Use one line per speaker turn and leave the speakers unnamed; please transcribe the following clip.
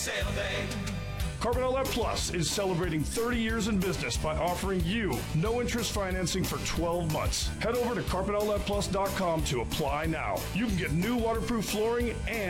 Sale day.
Carpet Outlet Plus is celebrating 30 years in business by offering you no-interest financing for 12 months. Head over to carpetoutletplus.com to apply now. You can get new waterproof flooring and